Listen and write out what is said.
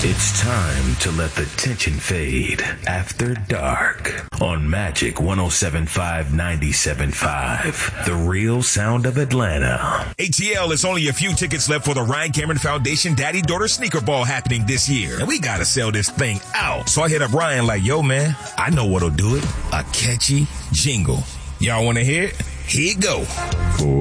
It's time to let the tension fade after dark on Magic 107.5 97.5, the real sound of Atlanta. ATL, it's only a few tickets left for the Ryan Cameron Foundation Daddy-Daughter Sneaker Ball happening this year. And we gotta sell this thing out. So I hit up Ryan like, yo, man, I know what'll do it. A catchy jingle. Y'all wanna hear it? Here it go.